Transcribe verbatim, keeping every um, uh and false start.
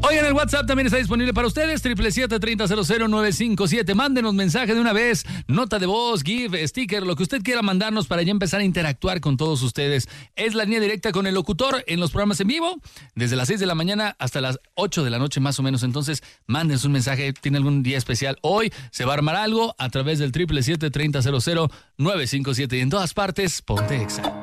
Oigan, el WhatsApp también está disponible para ustedes, siete siete siete, tres cero cero cero nueve cinco siete. Mándenos mensaje de una vez, nota de voz, GIF, sticker, lo que usted quiera mandarnos para ya empezar a interactuar con todos ustedes. Es la línea directa con el locutor en los programas en vivo, desde las seis de la mañana hasta las ocho de la noche más o menos. Entonces, mándenos un mensaje, tiene algún día especial. Hoy se va a armar algo a través del siete siete siete, tres cero cero cero nueve cinco siete. Y en todas partes, ponte Exa.